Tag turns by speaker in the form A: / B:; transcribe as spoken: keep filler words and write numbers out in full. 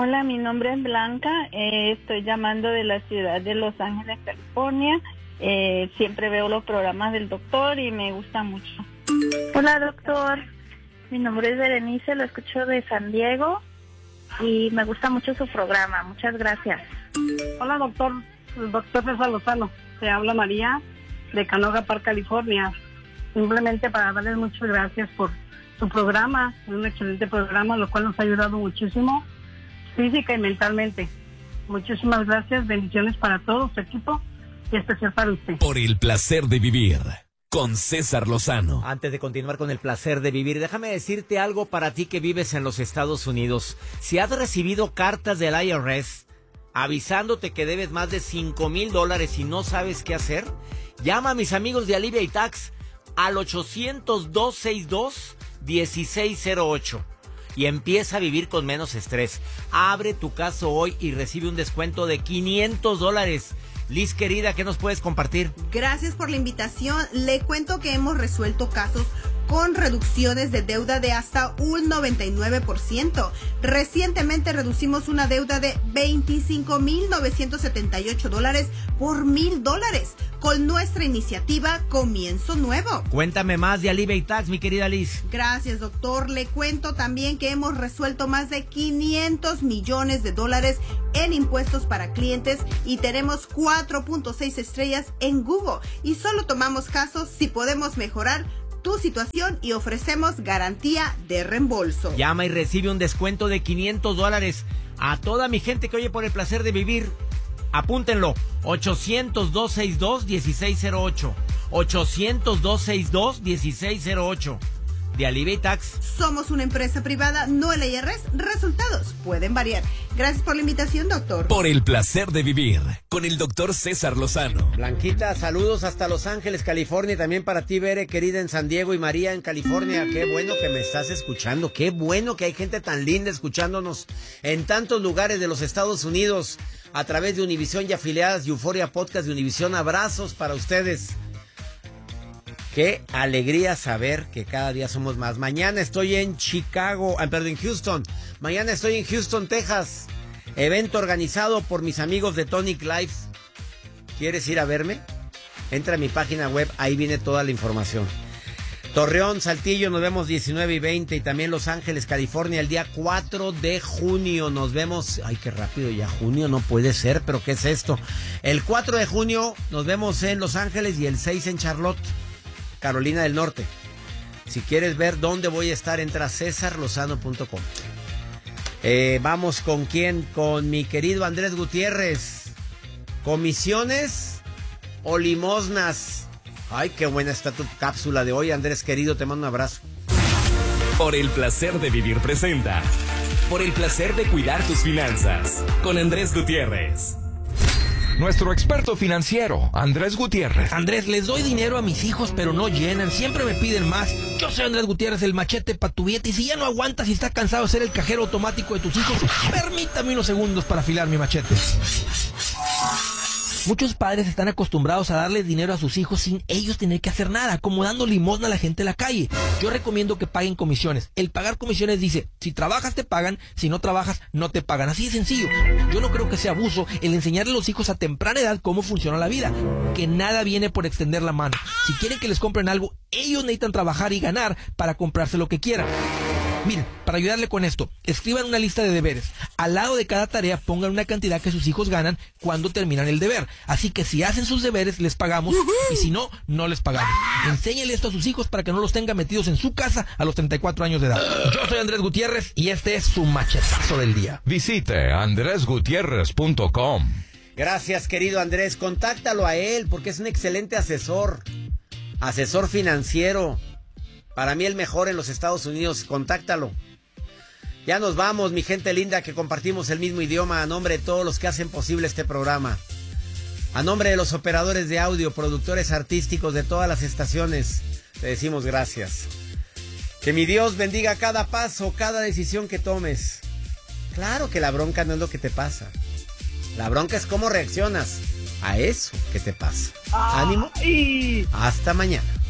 A: Hola, mi nombre es Blanca, eh, estoy llamando de la ciudad de Los Ángeles, California. Eh, siempre veo los programas del doctor y me gusta mucho.
B: Hola, doctor. Mi nombre es Berenice, lo escucho de San Diego y me gusta mucho su programa. Muchas gracias.
C: Hola, doctor. El doctor César Lozano. Se habla María de Canoga Park, California. Simplemente para darles muchas gracias por su programa. Es un excelente programa, lo cual nos ha ayudado muchísimo, física y mentalmente. Muchísimas gracias. Bendiciones para todo su equipo y especial para usted.
D: Por el placer de vivir con César Lozano.
E: Antes de continuar con el placer de vivir, déjame decirte algo para ti que vives en los Estados Unidos. Si has recibido cartas del I R S avisándote que debes más de cinco mil dólares y no sabes qué hacer, llama a mis amigos de Alivia y Tax al ochocientos, dos sesenta y dos, dieciséis cero ocho y empieza a vivir con menos estrés. Abre tu caso hoy y recibe un descuento de quinientos dólares. Liz, querida, ¿qué nos puedes compartir?
F: Gracias por la invitación. Le cuento que hemos resuelto casos con reducciones de deuda de hasta un noventa y nueve por ciento. Recientemente reducimos una deuda de veinticinco mil novecientos setenta y ocho dólares por mil dólares con nuestra iniciativa Comienzo Nuevo.
E: Cuéntame más de Alivia y Tax, mi querida Liz.
F: Gracias, doctor. Le cuento también que hemos resuelto más de quinientos millones de dólares en impuestos para clientes y tenemos cuatro punto seis estrellas en Google. Y solo tomamos casos si podemos mejorar tu situación y ofrecemos garantía de reembolso.
E: Llama y recibe un descuento de quinientos dólares. A toda mi gente que oye por el placer de vivir, apúntenlo. ochocientos, dos sesenta y dos, dieciséis cero ocho. ochocientos, dos sesenta y dos, dieciséis cero ocho. De Alivia y Tax.
F: Somos una empresa privada, no el I R S. Resultados pueden variar. Gracias por la invitación, doctor.
D: Por el placer de vivir con el doctor César Lozano.
E: Blanquita, saludos hasta Los Ángeles, California. Y también para ti, Bere, querida, en San Diego, y María en California. Qué bueno que me estás escuchando. Qué bueno que hay gente tan linda escuchándonos en tantos lugares de los Estados Unidos a través de Univisión y afiliadas y Euforia Podcast de Univisión. Abrazos para ustedes. Qué alegría saber que cada día somos más. Mañana estoy en Chicago, ah, perdón, en Houston. Mañana estoy en Houston, Texas. Evento organizado por mis amigos de Tonic Life. ¿Quieres ir a verme? Entra a mi página web, ahí viene toda la información. Torreón, Saltillo, nos vemos diecinueve y veinte. Y también Los Ángeles, California, el día cuatro de junio. Nos vemos, ay, qué rápido ya, junio, no puede ser, pero ¿qué es esto? El cuatro de junio nos vemos en Los Ángeles y el seis en Charlotte, Carolina del Norte. Si quieres ver dónde voy a estar, entra a cesar lozano punto com. Eh, vamos con quién, con mi querido Andrés Gutiérrez. ¿Comisiones o limosnas? Ay, qué buena está tu cápsula de hoy, Andrés querido, te mando un abrazo.
D: Por el placer de vivir presenta Por el placer de cuidar tus finanzas con Andrés Gutiérrez.
G: Nuestro experto financiero, Andrés Gutiérrez.
H: Andrés, les doy dinero a mis hijos, pero no llenan. Siempre me piden más. Yo soy Andrés Gutiérrez, el machete pa' tu billete. Y si ya no aguantas y estás cansado de ser el cajero automático de tus hijos, permítame unos segundos para afilar mi machete. Muchos padres están acostumbrados a darles dinero a sus hijos sin ellos tener que hacer nada, como dando limosna a la gente en la calle. Yo recomiendo que paguen comisiones. El pagar comisiones dice, si trabajas te pagan, si no trabajas no te pagan. Así de sencillo. Yo no creo que sea abuso el enseñarle a los hijos a temprana edad cómo funciona la vida. Que nada viene por extender la mano. Si quieren que les compren algo, ellos necesitan trabajar y ganar para comprarse lo que quieran. Miren, para ayudarle con esto, escriban una lista de deberes. Al lado de cada tarea pongan una cantidad que sus hijos ganan cuando terminan el deber. Así que si hacen sus deberes, les pagamos, y si no, no les pagamos. Enséñenle esto a sus hijos para que no los tengan metidos en su casa a los treinta y cuatro años de edad. Yo soy Andrés Gutiérrez y este es su machetazo del día.
G: Visite andrés gutiérrez punto com.
E: Gracias, querido Andrés. Contáctalo a él porque es un excelente asesor. Asesor financiero. Para mí el mejor en los Estados Unidos, contáctalo. Ya nos vamos, mi gente linda, que compartimos el mismo idioma, a nombre de todos los que hacen posible este programa. A nombre de los operadores de audio, productores artísticos de todas las estaciones, te decimos gracias. Que mi Dios bendiga cada paso, cada decisión que tomes. Claro que la bronca no es lo que te pasa. La bronca es cómo reaccionas a eso que te pasa. ¡Ánimo! Hasta mañana.